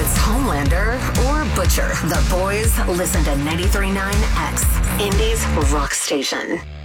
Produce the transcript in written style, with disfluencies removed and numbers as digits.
it's Homelander or Butcher, the boys listen to 93.9 X, Indy's rock station.